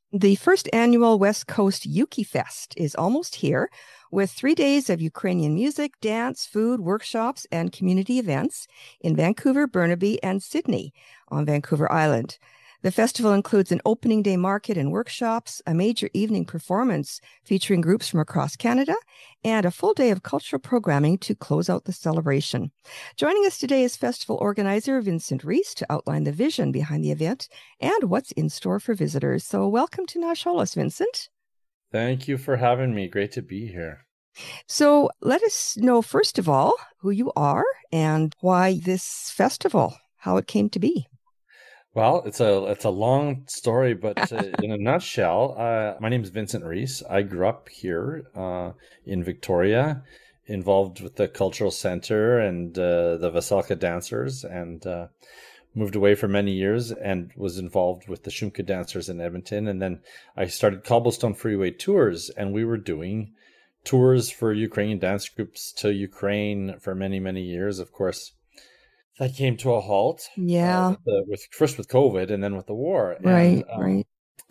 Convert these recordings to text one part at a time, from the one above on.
The first annual West Coast Yuki Fest is almost here, with 3 days of Ukrainian music, dance, food, workshops, and community events in Vancouver, Burnaby, and Sydney on Vancouver Island. The festival includes an opening day market and workshops, a major evening performance featuring groups from across Canada, and a full day of cultural programming to close out the celebration. Joining us today is festival organizer Vincent Reese to outline the vision behind the event and what's in store for visitors. So welcome to Nash Holos, Vincent. Thank you for having me. Great to be here. So let us know, first of all, who you are and why this festival, how it came to be. Well, it's a long story, but in a nutshell, my name is Vincent Reese. I grew up here in Victoria, involved with the cultural center and the Veselka dancers, and moved away for many years and was involved with the Shumka dancers in Edmonton. And then I started Cobblestone Freeway Tours, and we were doing tours for Ukrainian dance groups to Ukraine for many, many years. Of course, that came to a halt. Yeah. With COVID and then with the war. Right, right.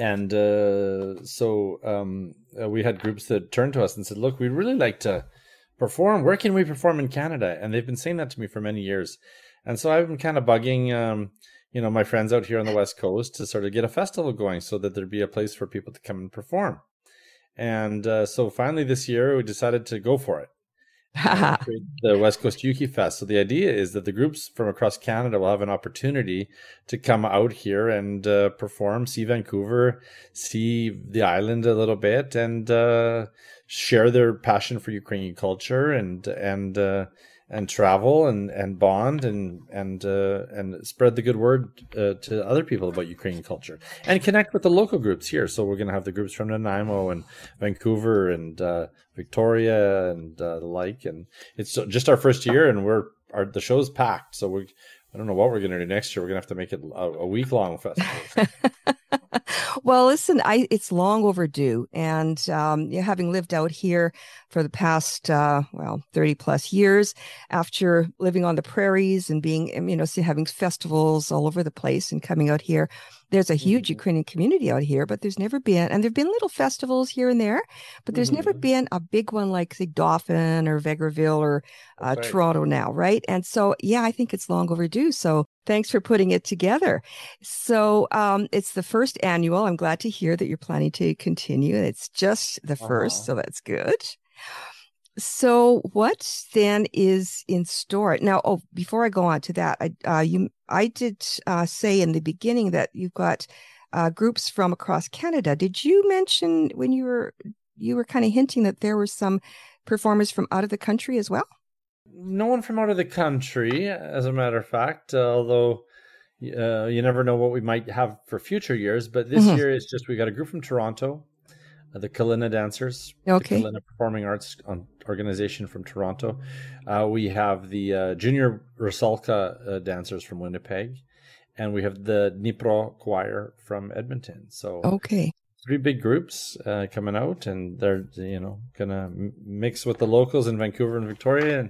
We had groups that turned to us and said, "Look, we'd really like to perform. Where can we perform in Canada?" And they've been saying that to me for many years. And so I've been kind of bugging, my friends out here on the West Coast to sort of get a festival going so that there'd be a place for people to come and perform. And so finally this year we decided to go for it and create the West Coast Yuki Fest. So the idea is that the groups from across Canada will have an opportunity to come out here and perform, see Vancouver, see the island a little bit, and share their passion for Ukrainian culture and travel and bond and spread the good word to other people about Ukrainian culture and connect with the local groups here. So we're going to have the groups from Nanaimo and Vancouver and Victoria and the like. And it's just our first year, and the show's packed. So I don't know what we're going to do next year. We're going to have to make it a week-long festival. Well, listen, it's long overdue. And having lived out here for the past, 30 plus years, after living on the prairies and being, having festivals all over the place and coming out here, there's a huge Ukrainian community out here, but there's never been, and there've been little festivals here and there, but there's never been a big one like, say, Dauphin or Vegreville or Right. Toronto now, right? And so, I think it's long overdue. So thanks for putting it together. So it's the first annual. I'm glad to hear that you're planning to continue. It's just the first, so that's good. So what then is in store now? Oh, before I go on to that, I did say in the beginning that you've got groups from across Canada. Did you mention when you were kind of hinting that there were some performers from out of the country as well? No one from out of the country, as a matter of fact, although you never know what we might have for future years. But this year it's just we got a group from Toronto, the Kalina Dancers, Okay. the Kalina Performing Arts Organization from Toronto. We have the Junior Rusalka Dancers from Winnipeg, and we have the Dnipro Choir from Edmonton. So okay. Three big groups coming out, and they're gonna mix with the locals in Vancouver and Victoria,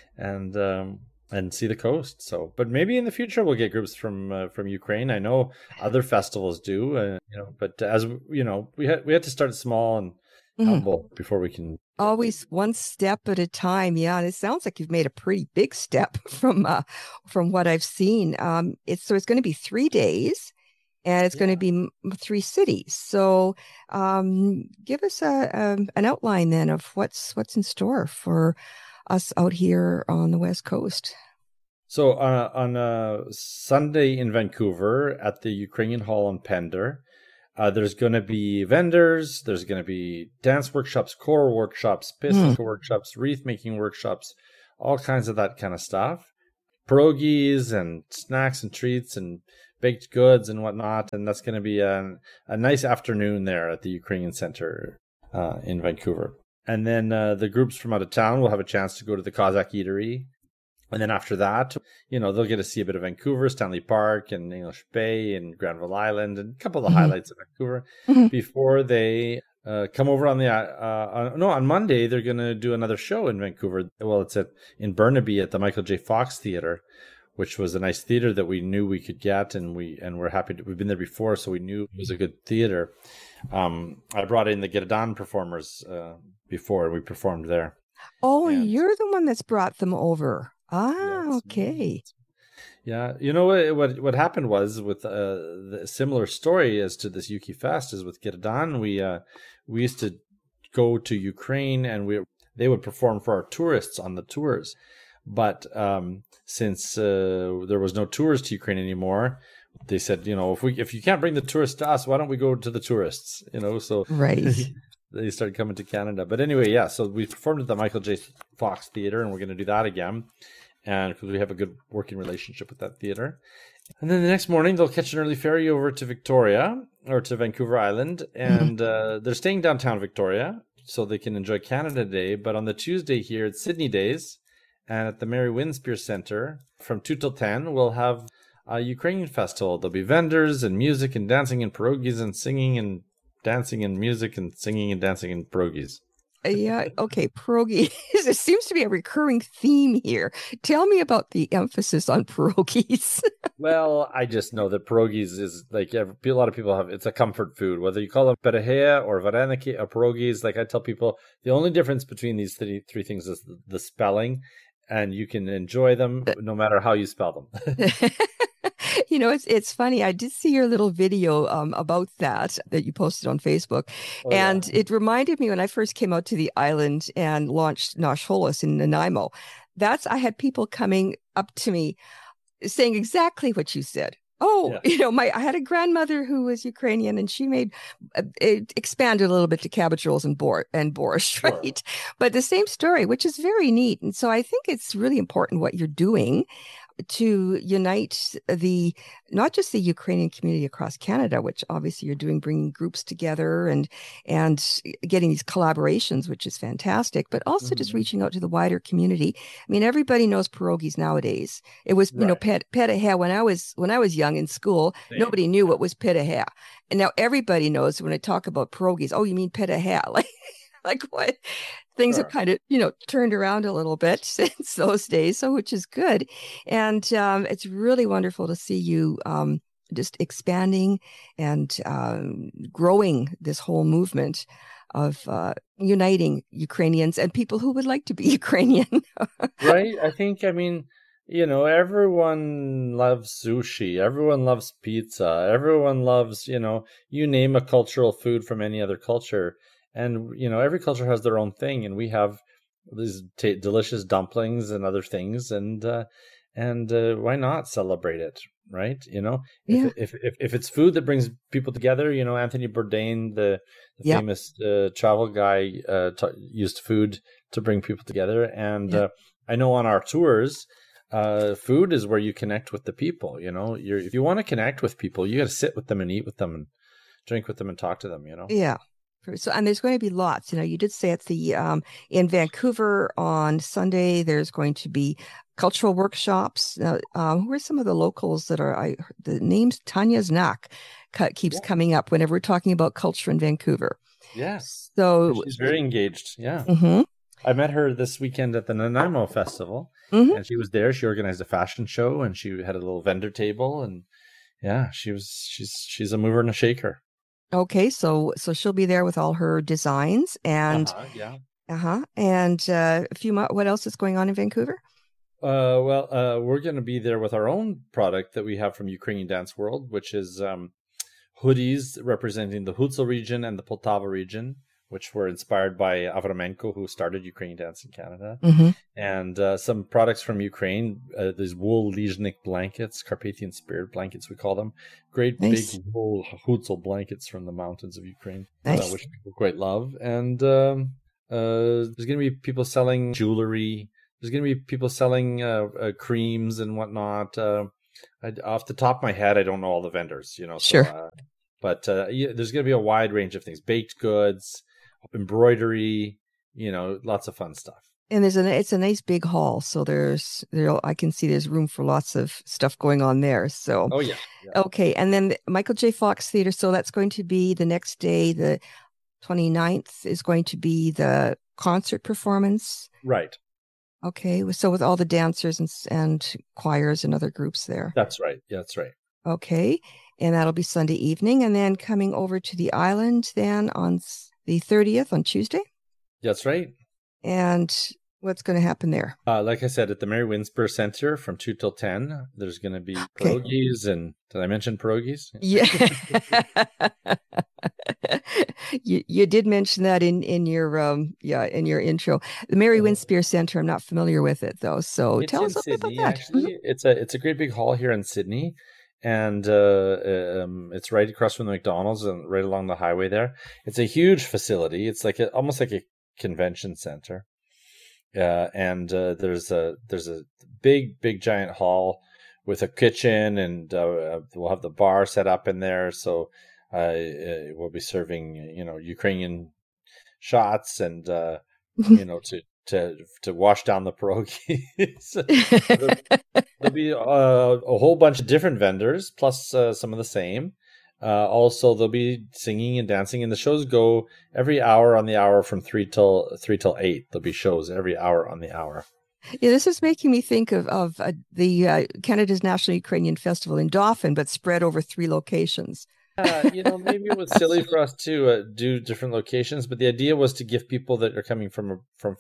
and see the coast. So, but maybe in the future we'll get groups from Ukraine. I know other festivals do, but as we had to start small and humble before we can. Always one step at a time. Yeah, and it sounds like you've made a pretty big step from what I've seen. It's going to be 3 days. And it's going to be 3 cities. So, give us an outline then of what's in store for us out here on the West Coast. So, on Sunday in Vancouver at the Ukrainian Hall on Pender, there's going to be vendors. There's going to be dance workshops, choral workshops, pisaka workshops, wreath making workshops, all kinds of that kind of stuff. Pierogies and snacks and treats and baked goods and whatnot, and that's going to be a nice afternoon there at the Ukrainian Center in Vancouver. And then the groups from out of town will have a chance to go to the Cossack Eatery, and then after that, they'll get to see a bit of Vancouver, Stanley Park, and English Bay, and Granville Island, and a couple of the highlights of Vancouver before they come over on Monday. They're going to do another show in Vancouver. Well, it's in Burnaby at the Michael J. Fox Theatre, which was a nice theater that we knew we could get, and we're happy we've been there before, so we knew it was a good theater. I brought in the Gitadan performers before we performed there. Oh, And you're the one that's brought them over. yeah, Ah, okay. yeah. You know what happened was with the similar story as to this Yuki Fest is with Gitadan. We used to go to Ukraine and they would perform for our tourists on the tours. But since there was no tours to Ukraine anymore, they said, if you can't bring the tourists to us, why don't we go to the tourists? So Right. they started coming to Canada. But anyway, yeah. So we performed at the Michael J. Fox Theater, and we're going to do that again, and because we have a good working relationship with that theater. And then the next morning, they'll catch an early ferry over to Victoria or to Vancouver Island, and they're staying downtown Victoria so they can enjoy Canada Day. But on the Tuesday here, it's Sydney Days, and at the Mary Winspear Centre from 2 till 10, we'll have a Ukrainian festival. There'll be vendors and music and dancing and pierogies and singing and dancing and music and singing and dancing and pierogies. Yeah, okay, pierogies. It seems to be a recurring theme here. Tell me about the emphasis on pierogies. Well, I just know that pierogies is like a lot of people have. It's a comfort food, whether you call them perehea or vareniki or pierogies. Like I tell people, the only difference between these three things is the spelling, and you can enjoy them no matter how you spell them. It's funny. I did see your little video about that you posted on Facebook, Oh yeah, and it reminded me when I first came out to the island and launched Nosh Holos in Nanaimo. I had people coming up to me saying exactly what you said. Oh, yeah. I had a grandmother who was Ukrainian, and she made it expanded a little bit to cabbage rolls and borscht, Sure. right? But the same story, which is very neat. And so I think it's really important what you're doing to unite not just the Ukrainian community across Canada, which obviously you're doing, bringing groups together and getting these collaborations, which is fantastic, but also just reaching out to the wider community. I mean, everybody knows pierogies nowadays. It was, Right. pita when I was young in school, Same. nobody knew what was pita. And now everybody knows when I talk about pierogies, oh, you mean pita? Like what? Things have Sure. kind of, turned around a little bit since those days, so which is good. And it's really wonderful to see you just expanding and growing this whole movement of uniting Ukrainians and people who would like to be Ukrainian. Right? I mean, everyone loves sushi. Everyone loves pizza. Everyone loves, you name a cultural food from any other culture. And, every culture has their own thing. And we have these delicious dumplings and other things. And why not celebrate it? Right? Yeah. If it's food that brings people together, Anthony Bourdain, the Yep. famous travel guy, used food to bring people together. And I know on our tours, food is where you connect with the people. If you want to connect with people, you got to sit with them and eat with them and drink with them and talk to them. Yeah. So, and there's going to be lots. You did say at the in Vancouver on Sunday, there's going to be cultural workshops. Who are some of the locals that are? The name's Tanya's Knack keeps coming up whenever we're talking about culture in Vancouver. Yeah. So she's very engaged. Yeah. Mm-hmm. I met her this weekend at the Nanaimo Festival, Mm-hmm. and she was there. She organized a fashion show, and she had a little vendor table, and yeah, she's a mover and a shaker. Okay, so she'll be there with all her designs and Yeah. and a few more. What else is going on in Vancouver? We're going to be there with our own product that we have from Ukrainian Dance World, which is hoodies representing the Hutsul region and the Poltava region, which were inspired by Avramenko, who started Ukrainian dance in Canada. Mm-hmm. And some products from Ukraine, these wool Lizhnik blankets, Carpathian Spirit blankets, we call them. Great Nice. big wool Hutsul blankets from the mountains of Ukraine, Nice. which people quite love. And there's going to be people selling jewelry. There's going to be people selling creams and whatnot. Off the top of my head, I don't know all the vendors, Sure. So, but there's going to be a wide range of things: baked goods, embroidery, lots of fun stuff. And it's a nice big hall, so I can see there's room for lots of stuff going on there. So Oh yeah. Okay, and then the Michael J. Fox Theater. So that's going to be the next day, the 29th is going to be the concert performance. Right. Okay, so with all the dancers and choirs and other groups there. That's right. Yeah, that's right. Okay, and that'll be Sunday evening, and then coming over to the island then on the 30th on Tuesday. That's right. And what's going to happen there? Like I said, at the Mary Winspear Center from 2 till 10, there's going to be pierogies. And did I mention pierogies? Yeah. You did mention that in your in your intro. The Mary Winspear Center, I'm not familiar with it though. So tell us a bit about that. Actually, it's a great big hall here in Sydney. And it's right across from the McDonald's and right along the highway there. It's a huge facility. It's like almost like a convention center. And there's a big giant hall with a kitchen, and we'll have the bar set up in there. So we'll be serving Ukrainian shots and to wash down the pierogies. There'll be a whole bunch of different vendors, plus some of the same. Also, they'll be singing and dancing, and the shows go every hour on the hour from 3 till 8. There'll be shows every hour on the hour. Yeah, this is making me think of the Canada's National Ukrainian Festival in Dauphin, but spread over 3 locations. Maybe it was silly for us to do different locations, but the idea was to give people that are coming from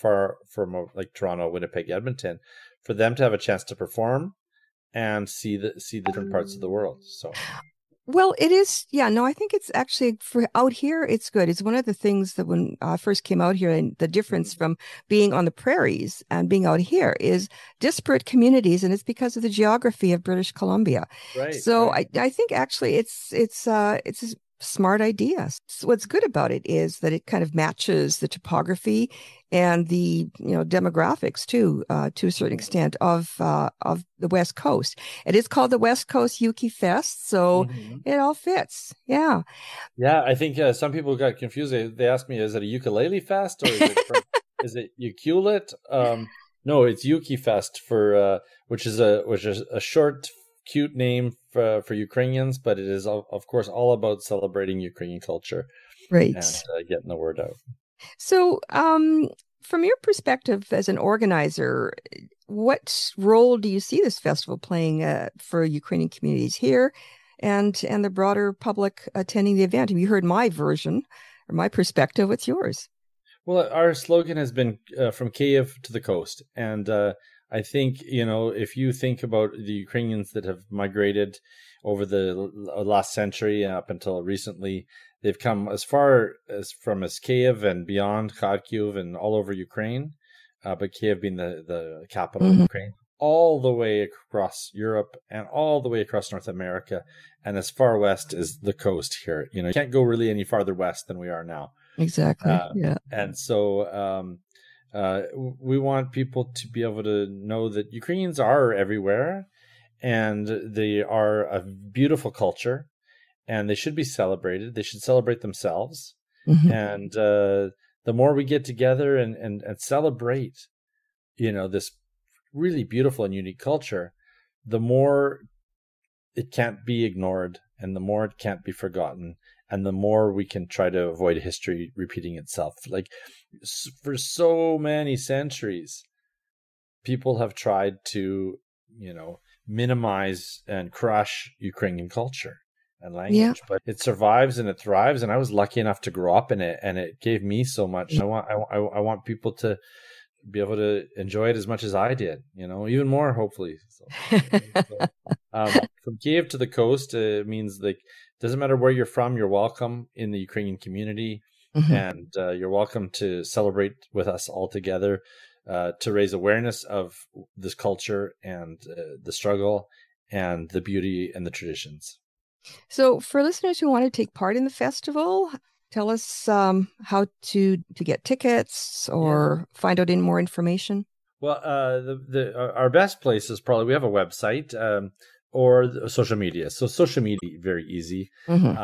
like Toronto, Winnipeg, Edmonton, for them to have a chance to perform and see the different parts of the world. So. Well, it is. Yeah, no, I think it's actually for out here, it's good. It's one of the things that when I first came out here, and the difference from being on the prairies and being out here is disparate communities, and it's because of the geography of British Columbia. Right. So right. I think actually it's a smart idea. So what's good about it is that it kind of matches the topography and the demographics too, to a certain extent of the West Coast. It is called the West Coast Uki Fest, so it all fits. Yeah. Yeah, I think some people got confused. They asked me, "Is it a ukulele fest or is it ukulele?" No, it's Uki Fest which is a short, cute name for Ukrainians, but it is of course all about celebrating Ukrainian culture, right, and getting the word out. So, from your perspective as an organizer, what role do you see this festival playing for Ukrainian communities here, and the broader public attending the event? Have you heard my version or my perspective? What's yours? Well, our slogan has been from Kyiv to the coast, and I think, if you think about the Ukrainians that have migrated over the last century up until recently, they've come as far as Kyiv and beyond, Kharkiv and all over Ukraine, but Kyiv being the capital of Ukraine, all the way across Europe and all the way across North America, and as far west as the coast here. You can't go really any farther west than we are now. Exactly. Yeah. And so we want people to be able to know that Ukrainians are everywhere, and they are a beautiful culture, and they should be celebrated. They should celebrate themselves. And the more we get together and celebrate, this really beautiful and unique culture, the more it can't be ignored, and the more it can't be forgotten, and the more we can try to avoid history repeating itself. Like, for so many centuries, people have tried to, minimize and crush Ukrainian culture and language, but it survives and it thrives. And I was lucky enough to grow up in it, and it gave me so much. I want people to be able to enjoy it as much as I did, even more, hopefully. So, from Kyiv to the coast, it means like, doesn't matter where you're from, you're welcome in the Ukrainian community, and you're welcome to celebrate with us all together, to raise awareness of this culture and the struggle and the beauty and the traditions. So for listeners who want to take part in the festival, tell us how to get tickets or find out any more information. Well, our best place is probably, we have a website, or social media. So social media, very easy.